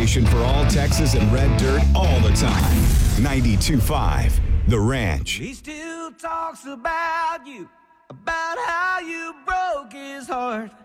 station for all Texas and red dirt all the time. 92.5 The Ranch. He still talks about you, about how you broke his heart.